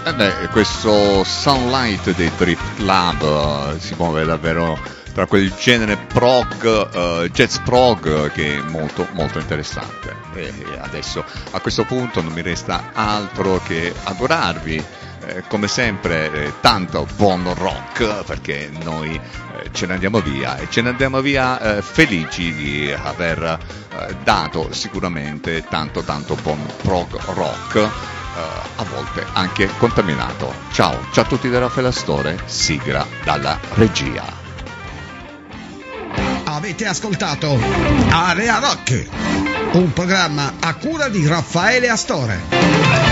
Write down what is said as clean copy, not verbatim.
Questo Sunlight dei Drift Club si muove davvero tra quel genere prog, jazz prog, che è molto molto interessante. E adesso a questo punto non mi resta altro che augurarvi come sempre tanto buon rock, perché noi ce ne andiamo via e ce ne andiamo via felici di aver dato sicuramente tanto buon prog rock, a volte anche contaminato. Ciao a tutti da Raffaele Astore, sigla dalla regia. Avete ascoltato Area Rock, un programma a cura di Raffaele Astore.